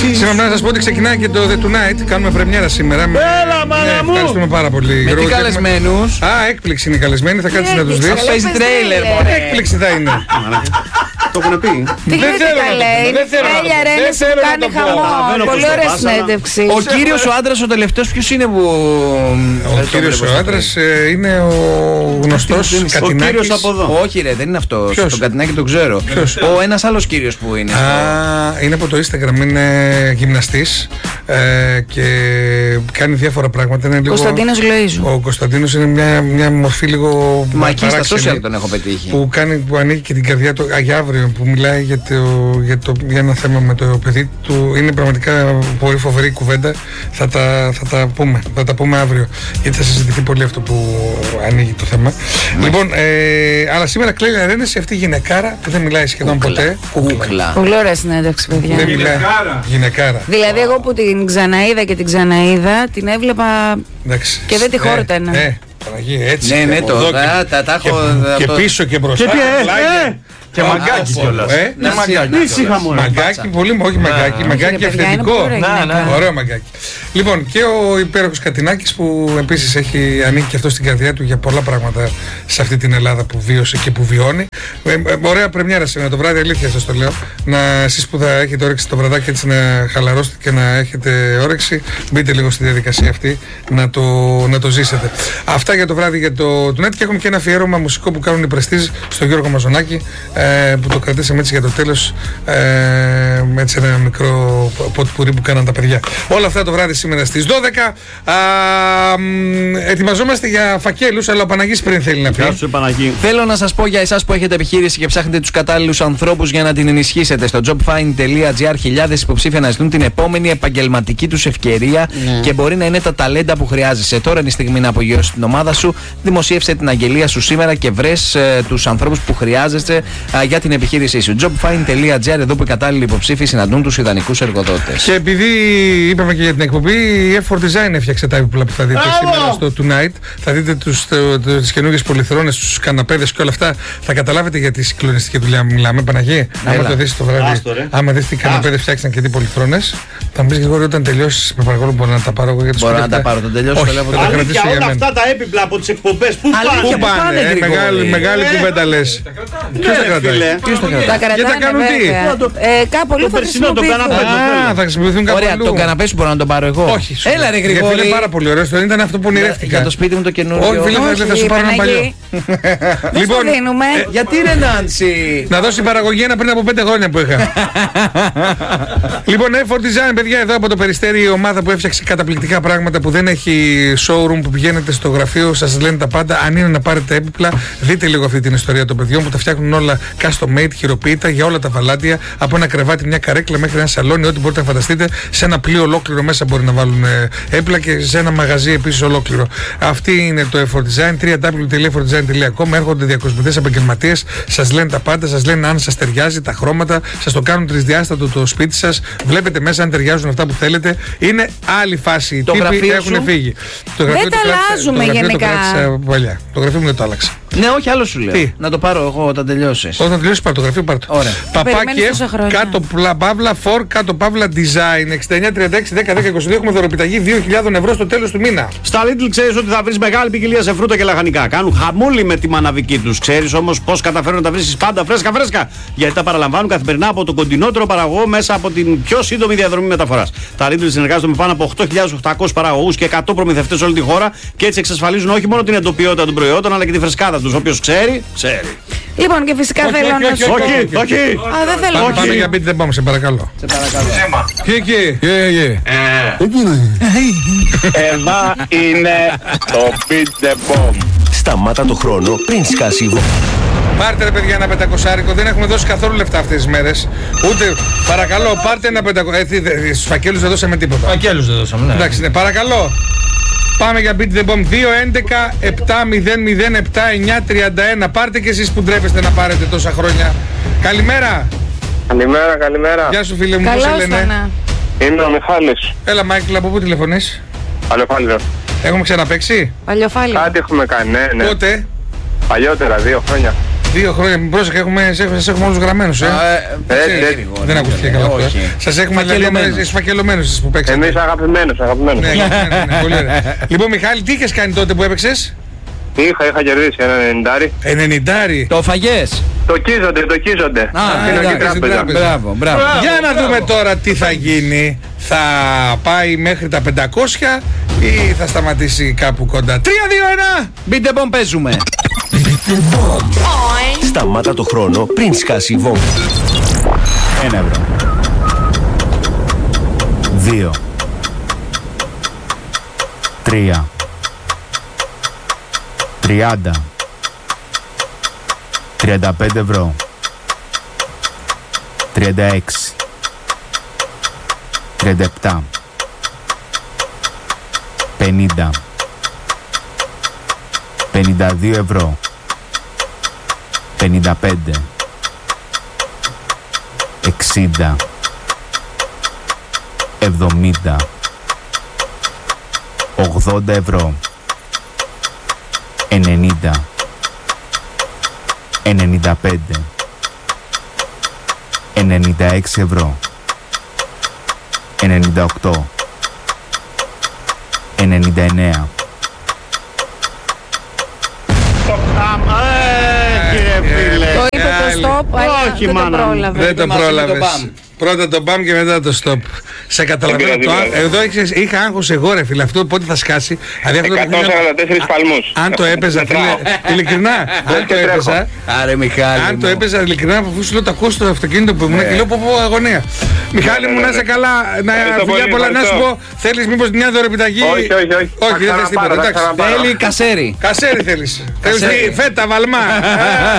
Σήμερα να σας πω ότι ξεκινάει και το The Tonight. Κάνουμε πρεμιέρα σήμερα. Έλα, μάνα μου! Ευχαριστούμε πάρα πολύ. Με τι καλεσμένους? Έκπληξη είναι οι καλεσμένοι, θα κάτσεις να τους δεις. Παίζει τρέιλερ, Έκπληξη θα είναι. Το έχουν πει. Τι γίνεται καλέ, είναι η Φρέλια Ρένες που κάνει χαμό. Πολύ ωραία συνέντευξη. Ο κύριος ο άντρας ο τελευταίος ποιος είναι που... Ο κύριος ο άντρας είναι ο γνωστός Κατινάκης. Ο κύριος από εδώ. Όχι ρε, δεν είναι αυτός. Τον Κατινάκη τον ξέρω. Ο ένας άλλος κύριος που είναι. Είναι από το Instagram, είναι γυμναστής και κάνει διάφορα πράγματα. Κωνσταντίνος Λοΐζου. Ο Κωνσταντίνος είναι μια μορφή λίγο Μα εκεί στα social τον έχω πετύχει. Που ανοίγει και την καρδιά του για αύριο, που μιλάει για ένα θέμα με το παιδί του. Είναι πραγματικά πολύ φοβερή κουβέντα. Θα τα πούμε αύριο, γιατί θα συζητηθεί πολύ αυτό που ανοίγει το θέμα. Λοιπόν, αλλά σήμερα κλαίει Αρένες, αυτή η γυναικάρα που δεν μιλάει σχεδόν ποτέ. Κούκλα. Πολύ ωραία συνέντευξη, παιδιά. Δεν μιλάει. Γυναικάρα. Δηλαδή, εγώ που την ξαναείδα και την ξαναείδα, την έβλεπα και δεν τη χόρτανα. Παναγία, έτσι. Ναι, τα έχω. Και πίσω και μπροστά. Και μαγκάκι κιόλας. Μαγκάκι, πολύ όχι μαγκάκι. Μαγκάκι αυθεντικό. Ωραίο μαγκάκι. Λοιπόν, και ο υπέροχος Κατινάκης που επίσης έχει ανοίξει και αυτό στην καρδιά του για πολλά πράγματα σε αυτή την Ελλάδα που βίωσε και που βιώνει. Ωραία πρεμιέρα σήμερα το βράδυ, αλήθεια σας το λέω. Εσείς που θα έχετε όρεξη το βραδάκι έτσι να χαλαρώσετε και να έχετε όρεξη, μπείτε λίγο στη διαδικασία αυτή να το ζήσετε. Αυτά για το βράδυ για το Tonight, και έχουμε και ένα αφιέρωμα μουσικό που κάνουν οι Prestige στον Γιώργο Μαζονάκη, που το κρατήσαμε έτσι για το τέλος, έτσι ένα μικρό ποτπουρί που κάναν τα παιδιά. Όλα αυτά το βράδυ σήμερα στις 12. Ετοιμαζόμαστε για φακέλους, αλλά ο Παναγής πριν θέλει να πει. Γεια σου, Παναγή. Θέλω να σας πω για εσάς που έχετε επιχείρηση και ψάχνετε τους κατάλληλους ανθρώπους για να την ενισχύσετε. Στο jobfind.gr χιλιάδες υποψήφοι αναζητούν την επόμενη επαγγελματική τους ευκαιρία και μπορεί να είναι τα ταλέντα που χρειάζεσαι. Τώρα είναι η στιγμή να απογειώσεις την ομάδα σου. Δημοσίευσε την αγγελία σου σήμερα και βρες τους ανθρώπους που χρειάζεσαι για την επιχείρησή σου. jobfind.gr, εδώ που οι κατάλληλοι υποψήφοι συναντούν τους ιδανικούς εργοδότες. Και επειδή είπαμε και για την εκπομπή, η F4 Design έφτιαξε τα έπιπλα που θα δείτε σήμερα στο Tonight. Θα δείτε τις καινούργιες πολυθρόνες, τους καναπέδες και όλα αυτά. Θα καταλάβετε για τη συγκλονιστική δουλειά που μιλάμε, Παναγί. Άμα το δεις το βράδυ, άμα δεις τι καναπέδες φτιάξαν και τι πολυθρόνες, θα μου πεις Γρηγόρη, όταν τελειώσεις, με παρακαλώ, μπορώ να τα πάρω εγώ για τους Μπορώ να τα πάρω, τον τελειώσω. Αλήθεια, όλα αυτά τα έπιπλα από τις εκπομπές, πού πάνε? Μεγάλη κουβέντα λες. Ποιος τα κρατάει? Τα κάνουν τι? Κάπου λίγο θα χρησιμοποιηθούν. Θα χρησιμοποιηθούν κάπου. Ωραία, τον καναπέ σου μπορώ να τον πάρω εγώ. Όχι. Έλα ρε Γρηγόρη. Είναι πάρα πολύ ωραίο. Ήταν αυτό που ονειρεύτηκα. Για το σπίτι μου το καινούριο. Όχι, φίλε, θα σου πάρω ένα παλιό. Λοιπόν, γιατί ρε Νάντσι? Να δώσει παραγωγή ένα πριν από 5 χρόνια που είχα. Λοιπόν, F4 Design, παιδιά, εδώ από το Περιστέρι, η ομάδα που έφτιαξε καταπληκτικά πράγματα, που δεν έχει showroom, που πηγαίνετε στο γραφείο, σας λένε τα πάντα. Αν είναι να πάρετε έπιπλα, δείτε λίγο αυτή την ιστορία των παιδιών που τα φτιάχνουν όλα custom made, χειροποίητα για όλα τα βαλάντια. Από ένα κρεβάτι, μια καρέκλα μέχρι ένα σαλόνι, ό,τι μπορείτε να φανταστείτε. Σε ένα πλοίο ολόκληρο μέσα μπορεί να βάλουν έπιπλα και σε ένα μαγαζί επίσης ολόκληρο. Αυτή είναι το F4 Design. www.f4design.com. Έρχονται διακοσμητές επαγγελματίες, σας λένε τα πάντα, σας λένε αν σας ταιριάζει τα χρώματα, σας το κάνουν τρισδιάστατο το σπίτι σας. Βλέπετε μέσα αν ταιριάζουν αυτά που θέλετε. Είναι άλλη φάση. Οι τύποι έχουν φύγει. Δεν τα αλλάζουμε γενικά. Το γραφείο μου δεν το άλλαξα. Ναι, όχι, άλλο σου λέω. Τι? Να το πάρω εγώ όταν τελειώσεις. Όταν τελειώσεις πάρω το γραφείο, πάρω το. Ωραία. Παπάκι, κάτω παύλα, for, κάτω παύλα, design. 6936-10-10-22. Έχουμε δωροπιταγή 2.000 ευρώ στο τέλος του μήνα. Στα Lidl ξέρεις ότι θα βρεις μεγάλη ποικιλία σε φρούτα και λαχανικά. Κάνουν χαμούλη με τη μαναβική τους. Ξέρεις όμως πώς καταφέρουν να τα βρεις πάντα φρέσκα. Γιατί τα παραλαμβάνουν καθημερινά από τον κοντινότερο παραγωγό μέσα από την πιο σύντομη διαδρομή μεταφοράς. Τα Lidl συνεργάζονται με πάνω από 8.800 παραγωγούς και 100 προμηθευτές σε όλη τη χώρα και έτσι εξασφαλίζουν όχι μόνο την εντοπιότητα των προϊόντων αλλά και τη φρεσκάδα τους. Όποιος ξέρει, ξέρει. Λοιπόν, και φυσικά θέλω να σου πω. Όχι. Δεν θέλω. Πάμε για beat the bomb, σε παρακαλώ. Εκεί. Εδώ είναι το beat the bomb. Σταμάτα το χρόνο πριν σκάσει η βόμβα. Πάρτε ρε παιδιά ένα 500άρικο, δεν έχουμε δώσει καθόλου λεφτά αυτές τις μέρες. Ούτε, παρακαλώ, πάρτε ένα 500. Στους φακέλους δεν δώσαμε τίποτα. Φακέλους δεν δώσαμε, ναι. Εντάξει, ναι, παρακαλώ. Πάμε για beat the bomb. 2-11-7-0-0-7-9-31. Πάρτε και εσείς που ντρέπεστε να πάρετε τόσα χρόνια. Καλημέρα. Καλημέρα. Γεια σου φίλε μου, πώς σε λένε? Είμαι ο Μιχάλης. Έλα Μάικλ, από πού τηλεφωνείς? Παλαιοφάλιρο. Έχουμε ξαναπαίξει? Παλαιοφάλιρο. Κάτι έχουμε κάνει, ναι. Πότε? Παλιότερα, 2 χρόνια. 2 χρόνια. Πρόσεχε, σας έχουμε όλους γραμμένους. Δεν ακούστηκε καλά αυτό. Σας έχουμε σφακελωμένους που παίξατε. Εμείς αγαπημένους. Ναι, πολύ ωραία. Λοιπόν, Μιχάλη, τι είχες κάνει τότε που έπαιξες? Είχα κερδίσει ένα 90. Το φαγές? Το κίζονται. Μπράβο. Για να δούμε τώρα τι θα γίνει. Θα πάει μέχρι τα 500 ή θα σταματήσει κάπου κοντά? 3-2-1. Μπείτε μπομ, παίζουμε. Σταμάτα το χρόνο πριν σκάσει η βόμβα. 1 ευρώ. 2. 3. 30. 35 ευρώ. 36. 37. 50. 52 ευρώ. 55. 60. 70. 80 ευρώ. 90. 95. 96 ευρώ. 98. 99. Κύριε φίλε. Το είπε το stop, αλλά Όχι, δεν το μάνα. πρόλαβε. Δεν το πρόλαβες. Πρώτα το μπαμ και μετά το stop. Σε καταλαβαίνω. Εδώ είχα άγχος εγώ, ρε φίλε. Αυτό πότε θα σκάσει. 144 παλμούς. Αν το έπαιζα, φίλε. Ειλικρινά. Αν το έπαιζα. Άρε Μιχάλη. Αν το έπαιζα ειλικρινά, αφού σου λέω το ακούω στο αυτοκίνητο που ήμουν και λέω πω αγωνία. Μιχάλη μου, να είσαι καλά. Φιλιά πολλά, να σου πω. Θέλεις μήπως μια δωρεπιταγή? Όχι. Όχι, δεν θες τίποτα. Θα Θέλει κασέρι. Κασέρι θέλεις. Θέλεις φέτα, βαλμά.